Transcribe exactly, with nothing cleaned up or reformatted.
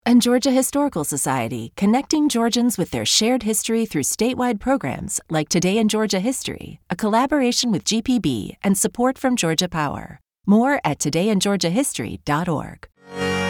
And Georgia Historical Society, connecting Georgians with their shared history through statewide programs like Today in Georgia History, a collaboration with G P B and support from Georgia Power. More at today in georgia history dot org.